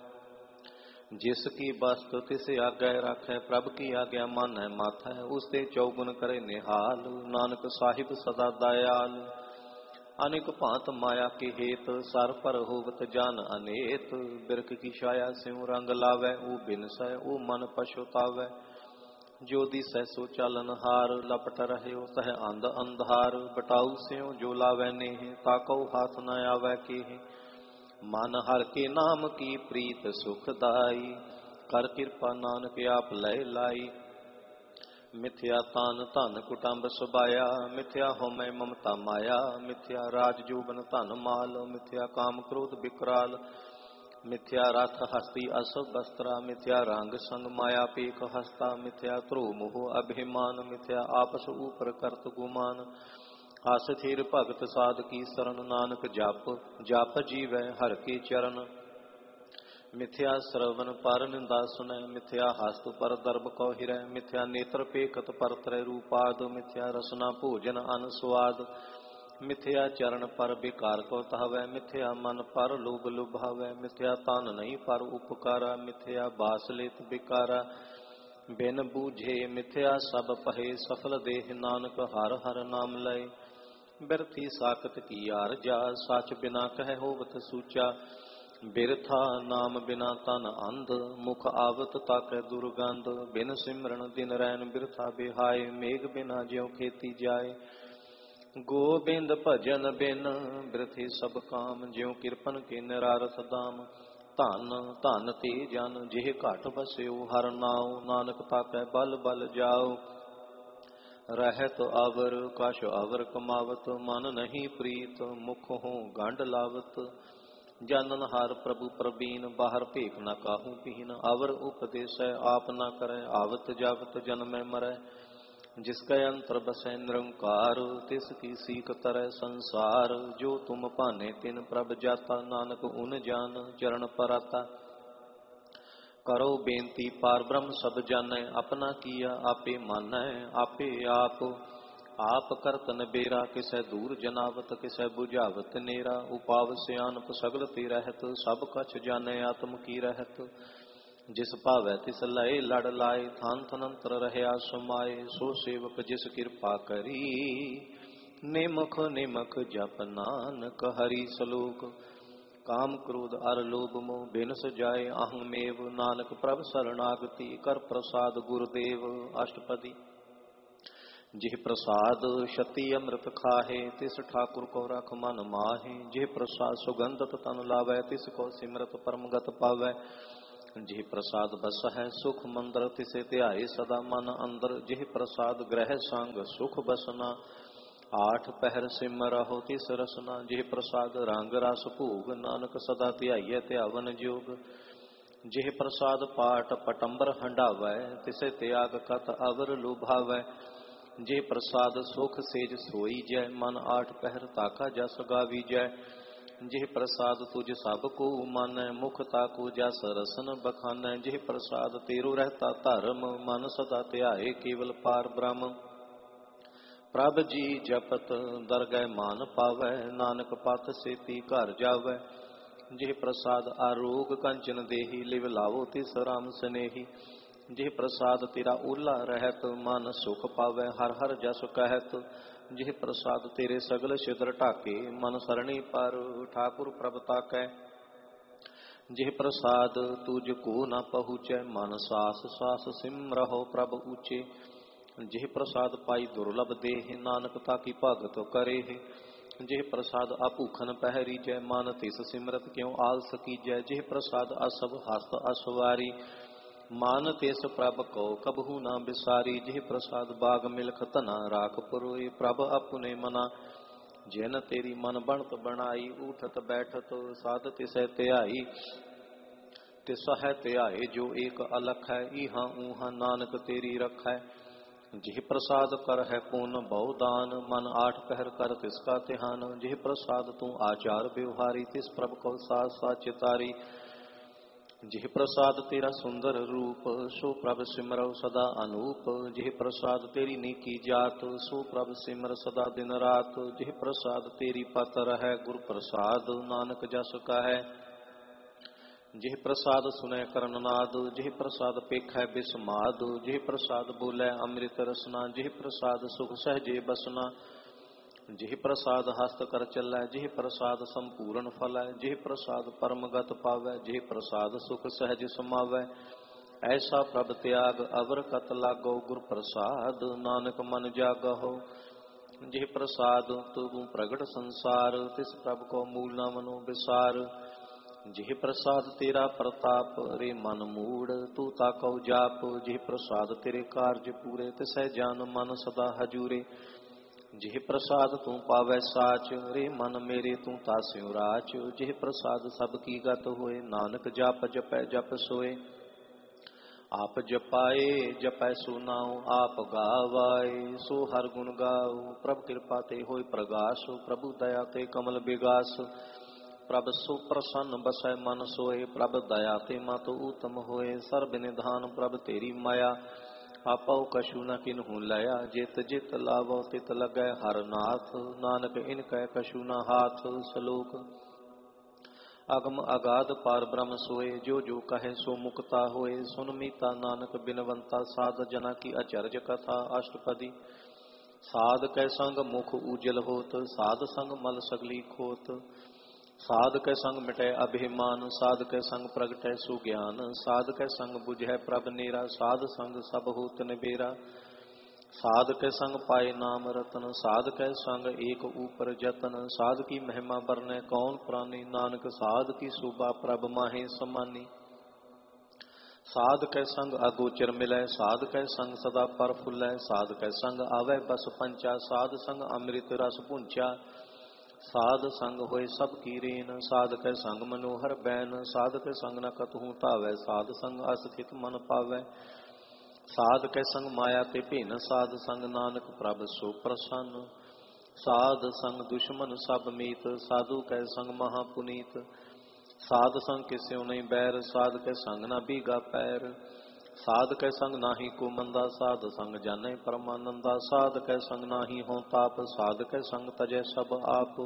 A: जिसकी वस्तु तिस आज्ञा राखै, प्रभ की आज्ञा मानै माथै। उसते चौगुन करे निहाल, नानक साहिब सदा दयाल। अनेक भांत माया के हेत, सर पर होवत जान अनेत। बिरख की छाया स्यों रंग लावै, ओ बिनसै ओ मन पछुतावै। जो दिसै सो चालन हार, लपट रहे तह अंध अंधार। बटाऊ स्यों जो लावै नेह, ताकौ हाथ न आवै केह। मन हर के नाम की प्रीत सुखदाई, कर कृपा नानक आप लय लाई। मिथ्या तान धन कुटुंब सुबाया, मिथ्या होमै ममता माया। मिथ्या राज जोबन धन माल, मिथ्या काम क्रोध विकराल। मिथ्या रथ हस्ती असभ वस्त्रा, मिथ्या रंग संग माया पेख हस्ता। मिथ्या ध्रुव मोह अभिमान, मिथ्या आपस ऊपर करत गुमान। हस थीर भगत साध की शरण, नानक जप जप जीवै हर के चरण। मिथ्या श्रवण पर निंदा सुनै, मिथ्या हस्त पर दर्भ कौ हिरै। मिथ्या नेत्र पेखत पर त्रय रूपाद, मिथ्या रसना भोजन अन स्वाद। मिथ्या चरण पर विकार को तहवै, मिथ्या मन पर लोभ लुभावै। मिथ्या तान नहीं पर उपकारा, मिथ्या बास लेत विकारा। बिन बूझे मिथ्या सब पहे, सफल देह नानक हर हर नाम लय। बिरथी साकत की आरजा, सच बिना कह होवत सूचा। बिरथा नाम बिना तन अंध, मुख आवत ताकै दुर्गंध। बिन सिमरन दिन रैन बिरथा बिहाय, मेघ बिना ज्यों खेती जाय। गोबिंद भजन बिन बिरथि सब काम, ज्यों किरपन के निरारथ दाम। धन धन ते जन जिह घट बस्यो, हर नाउ नानक ताकै बल बल जाओ। रहत अवर कछ अवर कमावत, मन नहीं प्रीत मुख हों गंढ लावत। जानन हार प्रभु प्रवीण, बाहर भेख न काहू पीन। अवर उपदेसै आप न करै, आवत जावत जन्मै मरै। जिसके अंतर बसै निरंकार, तिसकी सीख तरह संसार। जो तुम भाने तिन प्रभ जाता, नानक उन जान चरण पराता। करो बेनती पार ब्रह्म सब जानै, अपना किया आपे मानै। आपे आप करत नबेरा, किसै दूर जनावत किसै बुझावत नेरा। उपाव सियानप सगल ते रहत, सब कछ जानै आत्म की रहत। जिस भावै तिस लय लड़ लाए, थान थनंतर रहया समाए। सो सेवक जिस कृपा करी, निमख निमख जप नानक हरि सलोक। काम क्रोध अर लोभ मोह बिनस जाए, अहं मेव नानक प्रभ शरणागति। कर प्रसाद गुरुदेव। अष्टपदी जिह प्रसाद शती अमृत खाहे, तिस ठाकुर को रख मन माहे। जिह प्रसाद सुगंधत तन लावै, तिस को सिमरत परम गत पावै। ਜਿਹ ਪ੍ਰਸਾਦ ਬਸ ਹੈ ਸੁਖ ਮੰਦਰ, ਤਿਸੇ ਧਿਆਏ ਸਦਾ ਮਨ ਅੰਦਰ। ਜਿਹ ਪ੍ਰਸਾਦ ਗ੍ਰਹਿ ਸੰਗ ਸੁਖ ਬਸਨਾ, ਆਠ ਪਹਿਰ ਸਿਮਰਹੁ ਤਿਸ ਰਸਨਾ। ਜਿਹ ਪ੍ਰਸਾਦ ਰੰਗ ਰਸ ਭੋਗ, ਨਾਨਕ ਸਦਾ ਧਿਆਈਐ ਧਿਆਵਨ ਜੋਗ। ਜਿਹ ਪ੍ਰਸਾਦ ਪਾਟ ਪਟੰਬਰ ਹੰਢਾਵੈ, ਤਿਸੇ ਤਿਆਗ ਕਤ ਅਵਰ ਲੁਭਾਵੈ। ਜੇ ਪ੍ਰਸਾਦ ਸੁਖ ਸੇਜ ਸੋਈ ਜੈ, ਮਨ ਆਠ ਪਹਿਰ ਤਾਕਾ ਜਸ ਗਾਵੀਜੈ। ਜਿਹ ਪ੍ਰਸਾਦ ਤੁਝ ਸਭ ਕੋ ਮਾਨੈ, ਮੁਖ ਤਾਕੂ ਜਸ ਰਸਨ ਬਖਾਨੈ। ਜਿਹ ਪ੍ਰਸਾਦ ਤੇਰੋ ਰਹਿਤਾ ਧਰਮ, ਮਨ ਸਦਾ ਧਿਆਏ ਕੇਵਲ ਪਾਰ ਬ੍ਰਹਮ। ਪ੍ਰਭ ਜੀ ਜਪਤ ਦਰਗਹਿ ਮਾਨ ਪਾਵੈ, ਨਾਨਕ ਪਤ ਸੇਤੀ ਘਰ ਜਾਵੈ। ਜਿਹ ਪ੍ਰਸਾਦ ਆਰੋਗ ਕੰਚਨ ਦੇਹੀ, ਲਿਵ ਲਾਵੋ ਤਿਸ ਰਾਮ ਸਨੇਹੀ। ਜਿਹ ਪ੍ਰਸਾਦ ਤੇਰਾ ਓਲਾ ਰਹਿਤ, ਮਨ ਸੁਖ ਪਾਵੈ ਹਰ ਹਰ ਜਸ ਕਹਿਤ। ਜਿਹ ਪ੍ਰਸਾਦ ਤੇਰੇ ਸਗਲ ਛਿਦਰ ਢਾਕੇ, ਮਨ ਸਰਣੀ ਪਰ ਠਾਕੁਰ ਪ੍ਰਭ ਤਾਕੈ। ਜਿਹ ਪ੍ਰਸਾਦ ਤੁਝ ਕੋ ਨ ਪਹੁੰਚੈ, ਮਨ ਸਾਸ ਸਾਸ ਸਿਮਰਹੁ ਪ੍ਰਭ ਊਚੇ। ਜਿਹ ਪ੍ਰਸਾਦ ਪਾਈ ਦੁਰਲਭ ਦੇਹ, ਨਾਨਕ ਤਾਕੀ ਭਗਤ ਕਰੇਹ। ਜਿਹ ਪ੍ਰਸਾਦ ਆਪੂਖਨ ਪਹਿਰੀਜੈ, ਮਨ ਤਿਸ ਸਿਮਰਤ ਕਿਉ ਆਲਸ ਕੀਜੈ। ਜਿਹ ਪ੍ਰਸਾਦ ਅਸਭ ਹਸਤ ਅਸਵਾਰੀ, ਮਨ ਤਿਸ ਪ੍ਰਭ ਕੋ ਕਬਹੂ ਨਾ ਬਿਸਾਰੀ। ਜਿਹ ਪ੍ਰਸਾਦ ਬਾਗ ਮਿਲਖ ਧਨਾ, ਰਾਖ ਪੁਰੋਏ ਪ੍ਰਭ ਆਪਣੇ ਮਨਾ। ਜਿਨ ਤੇਰੀ ਮਨ ਬਣਤ ਬਣਾਈ, ਊਠਤ ਬੈਠਤ ਸਾਧ ਤਿਸੈ ਧਿਆਈ। ਤਿਸ ਹੈ ਧਿਆਏ ਜੋ ਏਕ ਅਲਖ ਹੈ, ਈਹਾਂ ਊਹਾਂ ਨਾਨਕ ਤੇਰੀ ਰਖੈ। ਜਿਹ ਪ੍ਰਸਾਦ ਕਰ ਹੈ ਪੁੰਨ ਬਹੁ ਦਾਨ, ਮਨ ਆਠ ਪਹਿਰ ਕਰ ਤਿਸ ਕਾ ਧਿਆਨ। ਜਿਹ ਪ੍ਰਸਾਦ ਤੂੰ ਆਚਾਰ ਵਿਵਹਾਰੀ, ਤਿਸ ਪ੍ਰਭ ਕੋ ਸਾਧ ਸਾਧ ਚਿਤਾਰੀ। ਜਿਹ ਪ੍ਰਸਾਦ ਤੇਰਾ ਸੁੰਦਰ ਰੂਪ, ਸੋ ਪ੍ਰਭ ਸਿਮਰਉ ਸਦਾ ਅਨੂਪ। ਜਿਹ ਪ੍ਰਸਾਦ ਤੇਰੀ ਨੀਕੀ ਜਾਤ, ਸੋ ਪ੍ਰਭ ਸਿਮਰ ਸਦਾ ਦਿਨ ਰਾਤ। ਜਿਹ ਪ੍ਰਸਾਦ ਤੇਰੀ ਪਤ ਰਹੈ ਗੁਰ ਪ੍ਰਸਾਦ, ਨਾਨਕ ਜਸ ਕਹੈ। ਜਿਹ ਪ੍ਰਸਾਦ ਸੁਨੈ ਕਰਨ ਨਾਦ, ਜਿਹ ਪ੍ਰਸਾਦ ਪੇਖੈ ਬਿਸਮਾਦ। ਜਿਹ ਪ੍ਰਸਾਦ ਬੋਲੇ ਅੰਮ੍ਰਿਤ ਰਸਨਾ, ਜਿਹ ਪ੍ਰਸਾਦ ਸੁਖ ਸਹਜੇ ਬਸਨਾ। ਜਿਹ ਪ੍ਰਸਾਦ ਹਸਤ ਕਰ ਚੱਲੈ, ਜਿਹ ਪ੍ਰਸਾਦ ਸੰਪੂਰਨ ਫਲੈ। ਜਿਹ ਪ੍ਰਸਾਦ ਪਰਮਗਤ ਪਾਵੈ, ਜਿਹ ਪ੍ਰਸਾਦ ਸੁਖ ਸਹਿਜ ਸਮਾਵੈ। ਐਸਾ ਪ੍ਰਭ ਤਿਆਗ ਅਵਰ ਕਤ ਲਾਗੋ, ਗੁਰ ਪ੍ਰਸਾਦ ਨਾਨਕ ਮਨ ਜਾਗਹੁ। ਜਿਹ ਪ੍ਰਸਾਦ ਤੂੰ ਪ੍ਰਗਟ ਸੰਸਾਰ, ਤਿਸ ਪ੍ਰਭ ਕੋ ਮੂਲ ਨਾ ਮਨੋ ਵਿਸਾਰ। ਜਿਹ ਪ੍ਰਸਾਦ ਤੇਰਾ ਪ੍ਰਤਾਪ, ਰੇ ਮਨ ਮੂੜ ਤੂੰ ਤਾਕਉ ਜਾਪ। ਜਿਹ ਪ੍ਰਸਾਦ ਤੇਰੇ ਕਾਰਜ ਪੂਰੇ, ਤਿਸੈ ਜਾਨ ਮਨ ਸਦਾ ਹਜੂਰੇ। ਜਿਹ ਪ੍ਰਸਾਦ ਤੂੰ ਪਾਵੈ ਸਾਚ, ਰੇ ਮਨ ਮੇਰੇ ਤੂੰ ਤਾਸਿਉ ਰਾਚ। ਜਿਹ ਪ੍ਰਸਾਦ ਸਭ ਕੀ ਗਤ ਹੋਏ, ਨਾਨਕ ਜਪ ਜਪੈ ਜਪ ਸੋਏ। ਆਪ ਜਪਾਏ ਜਪੈ ਸੋ ਨਾਉ, ਆਪ ਗਾਵਾਏ ਸੋ ਹਰ ਗੁਣ ਗਾਉ। ਪ੍ਰਭ ਕਿਰਪਾ ਤੇ ਹੋਇ ਪ੍ਰਗਾਸ, ਪ੍ਰਭੂ ਦਇਆ ਤੇ ਕਮਲ ਬਿਗਾਸ। ਪ੍ਰਭ ਸੋ ਪ੍ਰਸੰਨ ਬਸੈ ਮਨ ਸੋਏ, ਪ੍ਰਭ ਦਇਆ ਤੇ ਮਤ ਊਤਮ ਹੋਏ। ਸਰਬ ਨਿਧਾਨ ਪ੍ਰਭ ਤੇਰੀ ਮਾਇਆ, ਆਪਉ ਕਛੂ ਨ ਕਿਨਹੂ ਲਿਆ। ਜਿਤ ਜਿਤ ਲਾਵੋ ਤਿਤ ਲੱਗੈ ਹਰ ਨਾਥ, ਨਾਨਕ ਇਨ ਕੈ ਕਛੂ ਨ ਹਾਥ। ਸਲੋਕ ਅਗਮ ਅਗਾਧ ਪਾਰ ਬ੍ਰਹਮ ਸੋਏ, ਜੋ ਜੋ ਕਹੈ ਸੋ ਮੁਕਤਾ ਹੋਏ। ਸੁਨ ਮੀਤਾ ਨਾਨਕ ਬਿਨਵੰਤਾ, ਸਾਧ ਜਨਾ ਕੀ ਅਚਰਜ ਕਥਾ। ਅਸ਼ਟਪਦੀ ਸਾਧ ਕੈ ਸੰਗ ਮੁਖ ਊਜਲ ਹੋਤ, ਸਾਧ ਸੰਗ ਮਲ ਸਗਲੀ ਖੋਤ। ਸਾਧ ਕੈ ਸੰਗ ਮਿਟੈ ਅਭਿਮਾਨ, ਸਾਧ ਕੈ ਸੰਗ ਪ੍ਰਗਟੈ ਸੁਗਿਆਨ। ਸਾਧ ਕੈ ਸੰਗ ਬੁਝੈ ਪ੍ਰਭ ਨੇਰਾ, ਸਾਧ ਸੰਗ ਸਭ ਹੋਤ ਨਿਬੇਰਾ। ਸਾਧ ਕੈ ਸੰਗ ਪਾਏ ਨਾਮ ਰਤਨ, ਸਾਧ ਕੈ ਸੰਗ ਏਕ ਊਪਰ ਜਤਨ। ਸਾਧ ਕੀ ਮਹਿਮਾ ਬਰਨੈ ਕੌਣ ਪ੍ਰਾਨੀ, ਨਾਨਕ ਸਾਧ ਕੀ ਸ਼ੋਭਾ ਪ੍ਰਭ ਮਾਹੇ ਸਮਾਨੀ। ਸਾਧ ਕੈ ਸੰਗ ਅਗੋਚਰ ਮਿਲੈ, ਸਾਧ ਕੈ ਸੰਗ ਸਦਾ ਪ੍ਰਫੁੱਲੈ। ਸਾਧ ਕੈ ਸੰਗ ਆਵੈ ਬਸ ਪੰਚਾ, ਸਾਧ ਸੰਗ ਅੰਮ੍ਰਿਤ ਰਸ ਭੁੰਚਾ। ਸਾਧ ਸੰਗ ਹੋਏ ਸਭ ਕੀ ਰੇਨ, ਸਾਧ ਕੈ ਸੰਗ ਮਨੋਹਰ ਬੈਨ। ਸਾਧ ਕੈ ਸੰਗ ਨ ਕਤਹੂ ਧਾਵੈ, ਸਾਧ ਸੰਗ ਅਸਥਿਤ ਮਨ ਪਾਵੈ। ਸਾਧ ਕੈ ਸੰਗ ਮਾਇਆ ਤੇ ਭਿੰਨ, ਸਾਧ ਸੰਗ ਨਾਨਕ ਪ੍ਰਭ ਸੋ ਪ੍ਰਸੰਨ। ਸਾਧ ਸੰਗ ਦੁਸ਼ਮਨ ਸਭ ਮੀਤ, ਸਾਧੂ ਕੈ ਸੰਗ ਮਹਾ ਪੁਨੀਤ। ਸਾਧ ਸੰਗ ਕਿਸਿਉ ਨਹੀਂ ਬੈਰ, ਸਾਧ ਕੈ ਸੰਗ ਨ ਬੀਗਾ ਪੈਰ। ਸਾਧ ਕੈ ਸੰਗ ਨਾਹੀ ਕੋ ਮੰਦਾ, ਸਾਧ ਸੰਗ ਜਾਣੈ ਪਰਮਾਨੰਦਾ। ਸਾਧ ਕੈ ਸੰਗ ਨਾਹੀ ਹੋਂ ਤਾਪ, ਸਾਧ ਕੈ ਸੰਗ ਤਜੈ ਸਭ ਆਪ।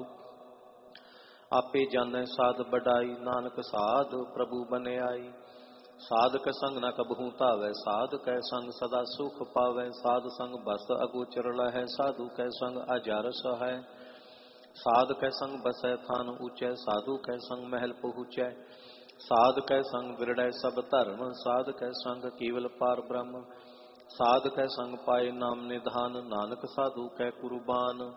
A: ਆਪੇ ਜਾਣੈ ਸਾਧ ਬਡਾਈ, ਨਾਨਕ ਸਾਧ ਪ੍ਰਭੂ ਬਨਿਆਈ। ਸਾਧ ਕੈ ਸੰਗ ਨ ਕਬਹੂ ਧਾਵੈ, ਸਾਧ ਕੈ ਸੰਗ ਸਦਾ ਸੁਖ ਪਾਵੈ। ਸਾਧ ਸੰਗ ਬਸ ਅਗੋਚਰ ਲਹੈ, ਸਾਧੂ ਕੈ ਸੰਗ ਅਜਰ ਸਹੈ। ਸਾਧ ਕੈ ਸੰਗ ਬਸੈ ਥਾਨ ਊਚੈ, ਸਾਧੂ ਕੈ ਸੰਗ ਮਹਿਲ ਪਹੁੰਚੈ। ਸਾਧ ਕੈ ਸੰਗ ਬਿਰੜੈ ਸਭ ਧਰਮ, ਸਾਧ ਕੈ ਸੰਗ ਕੇਵਲ ਪਾਰ ਬ੍ਰਹਮ। ਸਾਧ ਕੈ ਸੰਗ ਪਾਏ ਨਾਮ ਨਿਧਾਨ, ਨਾਨਕ ਸਾਧੂ ਕੈ ਕੁਰਬਾਨ।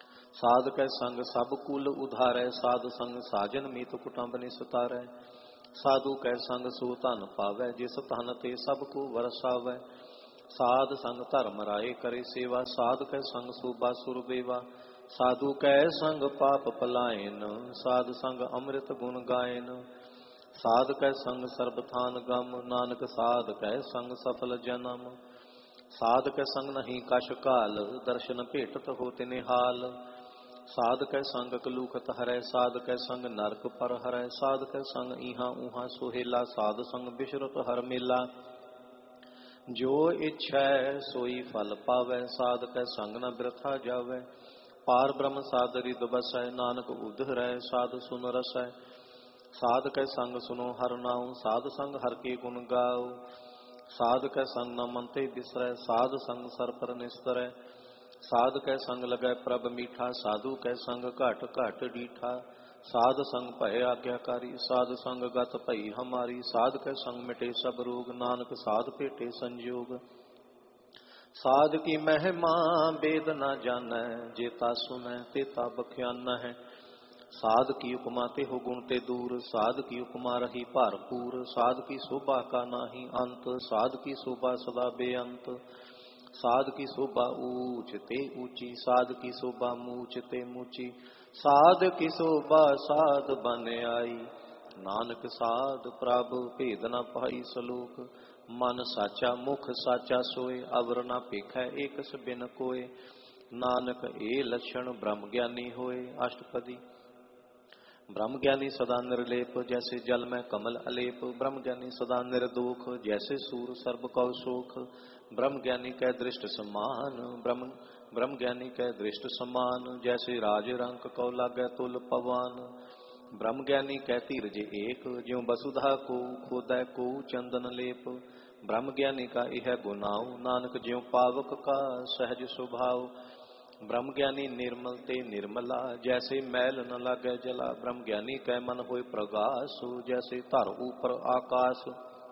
A: ਸਾਧ ਕੈ ਸੰਗ ਸਭ ਕੁਲ ਉਧਾਰੈ, ਸਾਧ ਸੰਗ ਸਾਜਨ ਮੀਤ ਕੁਟੰਬ ਨਿਸਤਾਰੈ। साधु कै संग सो धन पावै, जिस धन ते सब को वरसावै। साध संग धर्म राय करे सेवा, साध कै संग शोभा सुर बेवा। साधु कै संग पाप पलायन, साध संग अमृत गुण गायन। साध कै संग सर्बथान गम, नानक साध कै संग सफल जन्म। साध कै संग नहीं कश काल, दर्शन भेटत होत निहाल। साध कै संग कलूखत हरै, साध कै संग नरक पर हरै। साध कै संग इहाँ उहाँ सोहेला, साध संग बिशरत हर मेला। जो इच्छै सोई फल पावै, साध कै संग न बिरथा जावै। पार ब्रह्म साध रिद बसै, नानक उद्धरै साध सुन रसै। साध कै संग सुनो हर नाऊ, साध संग हर के गुण गाओ। साध कै संग न मन ते बिसरै, साध संग सर पर निस्तरै। साध कै संग लगै प्रभ मीठा, साधु कै संग घट घट डीठा। साध संग भय आज्ञाकारी, साध संग गत भई हमारी। साध कै संग मिटे सब रोग, नानक साध भेटे संजोग। साध की महिमा वेद न जानै, जेता सुनै तेता बख्याना है। साध की उपमा ते हो गुण ते दूर, साध की उपमा रही भारपूर। साध की शोभा का नाही अंत, साध की शोभा सदा बेअंत। साध की शोभा ऊंच ते ऊंची, साध की शोभा मूच ते मूची। साध की शोभा साध बन आई, नानक साध प्रभु भेद न पाई। सलोक मन साचा मुख साचा सोए, अवर न पेखै एकस बिन कोय। नानक ए लक्षण ब्रह्म ज्ञानी होए। अष्टपदी। ब्रह्म ज्ञानी सदा निर्लेप, जैसे जल में कमल अलेप। ब्रह्म ज्ञानी सदा निर्दोख, जैसे सूर सर्ब कौ सोख। ब्रह्म ज्ञानी कै दृष्ट समान, ब्रह्म ज्ञानी कै दृष्ट समान। जैसे राज रंक कौ लागै तुल पवन। ब्रह्म ज्ञानी कै धीरज एक, ज्यों वसुधा को खोदै को चंदन लेप। ब्रह्म ज्ञानी का यह गुनाऊ, नानक ज्यों पावक का सहज स्वभाव। ब्रह्म ज्ञानी निर्मल ते निर्मला, जैसे मैल न लागै जला। ब्रह्म ज्ञानी कै मन होय प्रगास, जैसे धर ऊपर आकाश।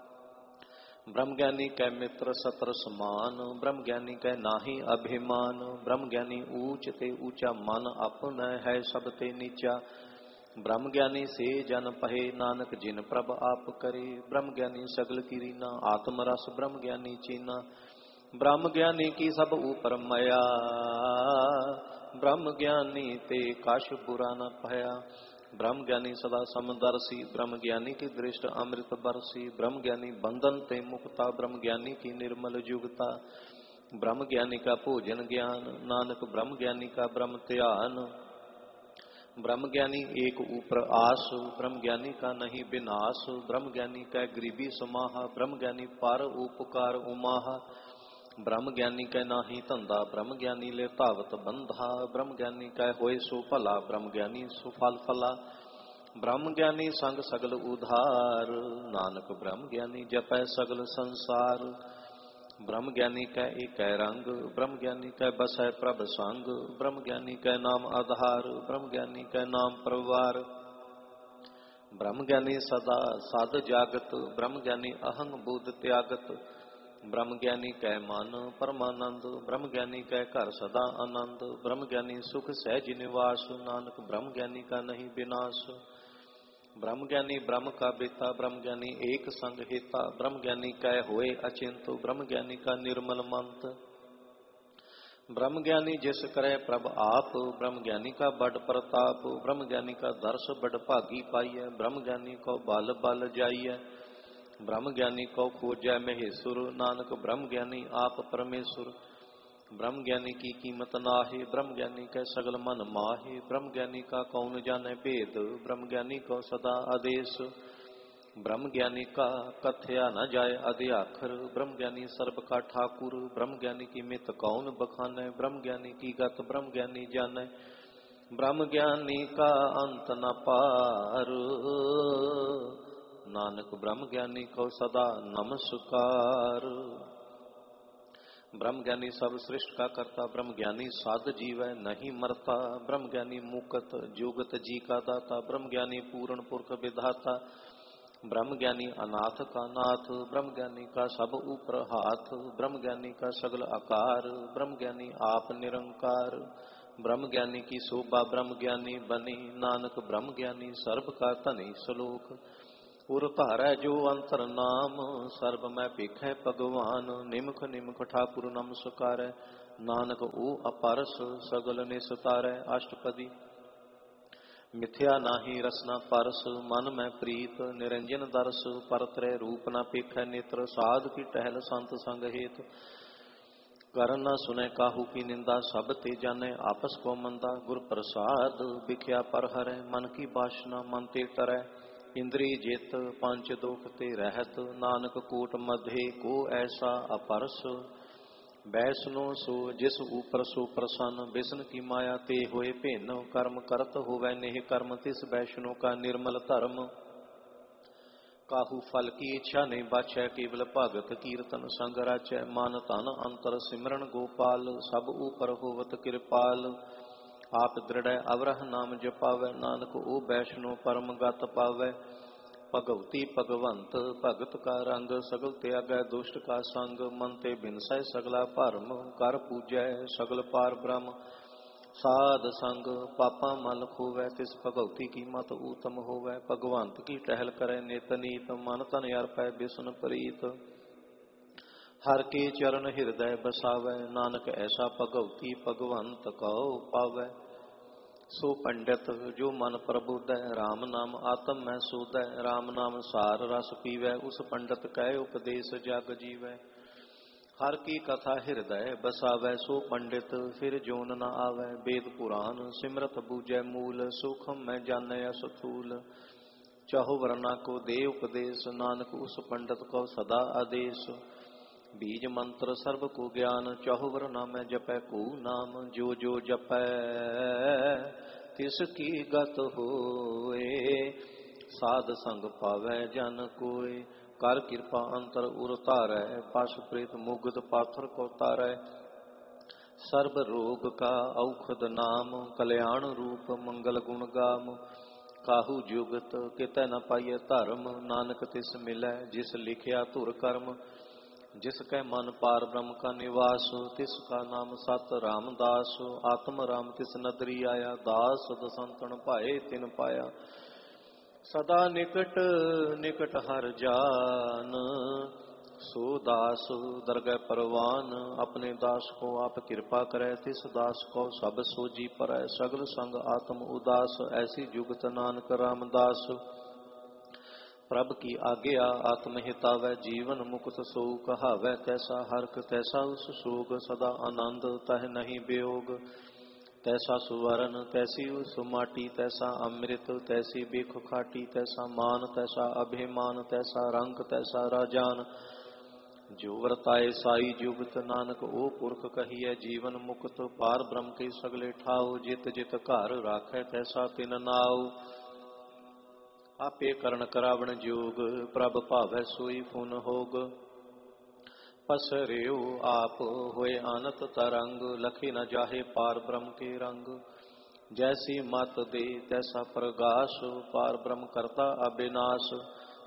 A: ब्रह्म ज्ञानी कै मित्र सत्र समान, ब्रह्म ज्ञानी कै नाहि अभिमान। ब्रह्म ज्ञानी ऊंच ते ऊंचा, मन अपन है सब ते नीचा। ब्रह्म ज्ञानी से जन पहे, नानक जिन प्रभ आप करे। ब्रह्म ज्ञानी सगल कीरीना, आत्म रस ब्रह्म ज्ञानी चीना। ब्रह्म ज्ञानी की सब ऊपर मया, ब्रह्म ज्ञानी ते कछ बुरा न भया। ब्रह्म ज्ञानी सदा समदर्शी, ब्रह्म ज्ञानी की दृष्ट अमृत बरसी। ब्रह्म ज्ञानी बंधन ते मुक्ता, ब्रह्म ज्ञानी की निर्मल युगता। ब्रह्म ज्ञानी का भोजन ज्ञान, नानक ब्रह्म ज्ञानी का ब्रह्म ध्यान। ब्रह्म ज्ञानी एक ऊपर आस, ब्रह्म ज्ञानी का नहीं विनाश। ब्रह्म ज्ञानी का गरीबी समाहा, ब्रह्म ज्ञानी पर उपकार उमाहा। ब्रह्म ज्ञानी कै नाही धंधा, ब्रह्म ज्ञानी ले धावत बंधा। ब्रह्म ज्ञानी कै होए सो भला, ब्रह्म ज्ञानी सो फल फला। ब्रह्म ज्ञानी संग सगल उधार, नानक ब्रह्म ज्ञानी जपै सगल संसार। ब्रह्म ज्ञानी कै एक रंग, ब्रह्म ज्ञानी कै बसै प्रभ संग। ब्रह्म ज्ञानी कै नाम आधार, ब्रह्म ज्ञानी कै नाम परवार। ब्रह्म ज्ञानी सदा साध जागत, ब्रह्म ज्ञानी अहंग बुध त्यागत। ब्रह्म ज्ञानी कै मन परमानंद, ब्रह्म ज्ञानी कै घर सदा आनंद। ब्रह्म ज्ञानी सुख सहज निवास, नानक ब्रह्म ज्ञानी का नहीं विनाश। ब्रह्म ज्ञानी ब्रह्म का बेता, ब्रह्म ज्ञानी एक संग हेता। ब्रह्म ज्ञानी कै होए अचिंत, ब्रह्म ज्ञानी का निर्मल मंत। ब्रह्म ज्ञानी जिस करे प्रभ आप, ब्रह्म ज्ञानी का बड़ प्रताप। ब्रह्म ज्ञानी का दर्श बड़ भागी पाइय, ब्रह्म ज्ञानी को बल बल जाइय। ब्रह्म ज्ञानी को खोजै महेश्वर, नानक ब्रह्म ज्ञानी आप परमेश्वर। ब्रह्म ज्ञानी की कीमत नाहे, ब्रह्म ज्ञानी कै सगल मन माहे। ब्रह्म ज्ञानी का कौन जाने भेद, ब्रह्म ज्ञानी को सदा आदेश। ब्रह्म ज्ञानी का कथया न जाय अध्याखर, ब्रह्म ज्ञानी सर्ब का ठाकुर। ब्रह्म ज्ञानी की मित कौन बखानै, ब्रह्म ज्ञानी की गत ब्रह्म ज्ञानी जानै। ब्रह्म ज्ञानी का अंत न पार, नानक ब्रह्म ज्ञानी को सदा नमस्कार। ब्रह्म ज्ञानी सब सृष्ट का करता, ब्रह्म ज्ञानी साध जीव नहीं मरता। ब्रह्म ज्ञानी मुकत जुगत जी का दाता, ब्रह्म ज्ञानी पूर्ण पुरख विधाता। ब्रह्म ज्ञानी अनाथ का नाथ, ब्रह्म ज्ञानी का सब ऊपर हाथ। ब्रह्म ज्ञानी का सगल आकार, ब्रह्म ज्ञानी आप निरंकार। ब्रह्म ज्ञानी की शोभा ब्रह्म ज्ञानी बनी, नानक ब्रह्म ज्ञानी सर्ब का धनी। श्लोक ਉਰ ਧਾਰੈ ਜੋ ਅੰਤਰ ਨਾਮ, ਸਰਬ ਮੈਂ ਭੇਖੈ ਭਗਵਾਨ। ਨਿਮਖ ਨਿਮਖ ਠਾਕੁਰ ਨਮਸਕਾਰੈ, ਨਾਨਕ ਉਹ ਅਪਰਸ ਸਗਲ ਨਿਸਤਾਰੈ। ਅਸ਼ਟਪਦੀ। ਮਿਥਿਆ ਨਾਹੀ ਰਸਨਾ ਪਰਸ, ਮਨ ਮੈਂ ਪ੍ਰੀਤ ਨਿਰੰਜਨ ਦਰਸ। ਪਰਤਰੈ ਰੂਪ ਨਾ ਪੇਖੈ ਨੇਤਰ, ਸਾਧ ਕੀ ਟਹਿਲ ਸੰਤ ਸੰਗ ਹੇਤ। ਕਰਨ ਨਾ ਸੁਨੈ ਕਾਹੂ ਕੀ ਨਿੰਦਾ, ਸਭ ਤੇ ਜਾਣੈ ਆਪਸ ਕੋ ਮੰਦਾ। ਗੁਰ ਪ੍ਰਸਾਦ ਵਿਖਿਆ ਪਰ ਹਰੈ, ਮਨ ਕੀ ਬਾਸ਼ਨਾ ਮਨ ਤੇ ਤਰੈ। ਇੰਦਰੀ ਜਿਤ ਪੰਚ ਦੋਖ ਤੇ ਰਹਿਤ, ਨਾਨਕ ਕੋਟ ਮਧੇ ਕੋ ਐਸਾ ਅਪਰਸ। ਬੈਸਨੋ ਸੋ ਜਿਸ ਊਪਰ ਸੋ ਪ੍ਰਸੰਨ, ਬਿਸਨ ਕੀ ਮਾਇਆ ਤੇ ਹੋਏ ਭਿੰਨ। ਕਰਮ ਕਰਤ ਹੋਵੈ ਨੇਹ ਕਰਮ, ਤਿਸ ਬੈਸ਼ਨੋ ਕਾ ਨਿਰਮਲ ਧਰਮ। ਕਾਹੂ ਫਲ ਕੀ ਇੱਛਾ ਨਹੀਂ ਬਾਛੈ, ਕੇਵਲ ਭਗਤ ਕੀਰਤਨ ਸੰਗ ਰਾਚੈ। ਮਨ ਧਨ ਅੰਤਰ ਸਿਮਰਨ ਗੋਪਾਲ, ਸਭ ਊਪਰ ਹੋਵਤ ਕਿਰਪਾਲ। ਆਪ ਦ੍ਰਿੜੈ ਅਵਰਹ ਨਾਮ ਜਪਾਵੈ, ਨਾਨਕ ਉਹ ਬੈਸ਼ਨੋ ਪਰਮ ਗਤ ਪਾਵੈ। ਭਗਵਤੀ ਭਗਵੰਤ ਭਗਤ ਕਾ ਰੰਗ, ਸਗਲ ਤਿਆਗੈ ਦੁਸ਼ਟ ਕਾ ਸੰਗ। ਮਨ ਤੇ ਬਿਨਸੈ ਸਗਲਾ ਭਰਮ, ਕਰ ਪੂਜੈ ਸਗਲ ਪਾਰ ਬ੍ਰਹਮ। ਸਾਧ ਸੰਗ ਪਾਪਾ ਮਲ ਖੋਵੈ, ਤਿਸ ਭਗਵਤੀ ਕੀ ਮਤ ਊਤਮ ਹੋਵੈ। ਭਗਵੰਤ ਕੀ ਟਹਿਲ ਕਰੈ ਨਿਤ ਨੀਤ, ਮਨ ਤਨ ਅਰਪੈ ਬਿਸਨ ਪ੍ਰੀਤ। ਹਰ ਕੇ ਚਰਨ ਹਿਰਦੈ ਬਸਾਵੈ, ਨਾਨਕ ਐਸਾ ਭਗਵਤੀ ਭਗਵੰਤ ਕਉ ਪਾਵੈ। ਸੋ ਪੰਡਿਤ ਜੋ ਮਨ ਪ੍ਰਬੋਧੈ, ਰਾਮ ਨਾਮ ਆਤਮ ਮੈਂ ਸੋਧੈ। ਰਾਮ ਨਾਮ ਸਾਰ ਰਸ ਪੀਵੈ, ਉਸ ਪੰਡਿਤ ਕੈ ਉਪਦੇਸ ਜਗ ਜੀਵੈ। ਹਰ ਕੀ ਕਥਾ ਹਿਰਦੈ ਬਸਾਵੈ, ਸੋ ਪੰਡਿਤ ਫਿਰ ਜੋਨ ਨ ਆਵੈ। ਵੇਦ ਪੁਰਾਨ ਸਿਮਰਤ ਬੂਝੈ ਮੂਲ, ਸੂਖਮ ਮੈਂ ਜਾਣੈ ਅਸਥੂਲ। ਚਾਹੋ ਵਰਨਾ ਕੋ ਦੇ ਉਪਦੇਸ਼, ਨਾਨਕ ਉਸ ਪੰਡਿਤ ਕੋ ਸਦਾ ਆਦੇਸ਼। ਬੀਜ ਮੰਤਰ ਸਰਬ ਕੋ ਗਿਆਨ, ਚਾਹੋ ਵਰਨਾ ਮੈਂ ਜਪੈ ਕੋ ਨਾਮ। ਜੋ ਜੋ ਜਪੈ ਤਿਸ ਕੀ ਗਤ ਹੋਏ, ਸਾਧ ਸੰਗ ਪਾਵੈ ਜਨ ਕੋਇ। ਕਰ ਕਿਰਪਾ ਅੰਤਰ ਉਰ ਧਾਰੈ, ਪਸ ਪ੍ਰੇਤ ਮੁਗਧ ਪਾਥਰ ਕੋ ਤਾਰੈ। ਸਰਬ ਰੋਗ ਕਾ ਔਖਦ ਨਾਮ, ਕਲਿਆਣ ਰੂਪ ਮੰਗਲ ਗੁਣ ਗਾਮ। ਕਾਹੂ ਜੁਗਤ ਕਿਤੈ ਨ ਪਾਈਐ ਧਰਮ, ਨਾਨਕ ਤਿਸ ਮਿਲੈ ਜਿਸ ਲਿਖਿਆ ਧੁਰ ਕਰਮ। ਜਿਸ ਕੈ ਮਨ ਪਾਰ ਬ੍ਰਹਮ ਕਾ ਨਿਵਾਸ, ਤਿਸ ਕਾ ਨਾਮ ਸਤ ਰਾਮਦਾਸ। ਆਤਮ ਰਾਮ ਤਿਸ ਨਦਰੀ ਆਇਆ, ਦਾਸ ਦਸੰਤਨ ਭਾਏ ਤਿਨ ਪਾਇਆ। ਸਦਾ ਨਿਕਟ ਨਿਕਟ ਹਰ ਜਾਨ, ਸੋ ਦਾਸ ਦਰਗਹਿ ਪਰਵਾਨ। ਆਪਣੇ ਦਾਸ ਕੋ ਆਪ ਕਿਰਪਾ ਕਰੈ, ਤਿਸ ਦਾਸ ਕੋ ਸਭ ਸੋਜੀ ਪਰੈ। ਸਗਲ ਸੰਗ ਆਤਮ ਉਦਾਸ, ਐਸੀ ਜੁਗਤ ਨਾਨਕ ਰਾਮਦਾਸ। ਪ੍ਰਭ ਕੀ ਆਗਿਆ ਆਤਮ ਹਿਤਾਵੈ, ਜੀਵਨ ਮੁਕਤ ਸੋ ਕਹਾਵੈ। ਤੈਸਾ ਹਰਖ ਤੈਸਾ ਉਸ ਸੋਗ, ਸਦਾ ਆਨੰਦ ਤਹਿ ਨਹੀਂ ਵਿਯੋਗ। ਤੈਸਾ ਸੁਵਰਨ ਤੈਸੀ ਉਸ ਮਾਟੀ, ਤੈਸਾ ਅੰਮ੍ਰਿਤ ਤੈਸੀ ਬਿਖ ਖਾਟੀ। ਤੈਸਾ ਮਾਨ ਤੈਸਾ ਅਭਿਮਾਨ, ਤੈਸਾ ਰੰਕ ਤੈਸਾ ਰਾਜਾਨ। ਜੋ ਵਰਤਾਏ ਸਾਈ ਜੁਗਤ, ਨਾਨਕ ਉਹ ਪੁਰਖ ਕਹੀਐ ਜੀਵਨ ਮੁਕਤ। ਪਾਰ ਬ੍ਰਹਮ ਕੇ ਸਗਲੇ ਠਾਉ, ਜਿਤ ਜਿਤ ਘਰ ਰਾਖੈ ਤੈਸਾ ਤਿਨ ਨਾਉ। ਆਪੇ ਕਰਨ ਕਰਾਵਣ ਜੋਗ, ਪ੍ਰਭ ਭਾਵੈ ਸੋਈ ਫੁਨ ਹੋਗ। ਪਸਰਿਓ ਆਪ ਹੋਏ ਅਨਤ ਤਰੰਗ, ਲਖੇ ਨ ਜਾਹੇ ਪਾਰ ਬ੍ਰਹਮ ਕੇ ਰੰਗ। ਜੈਸੀ ਮਤ ਦੇ ਤੈਸਾ ਪ੍ਰਗਾਸ, ਪਾਰ ਬ੍ਰਹਮ ਕਰਤਾ ਅਬਿਨਾਸ਼।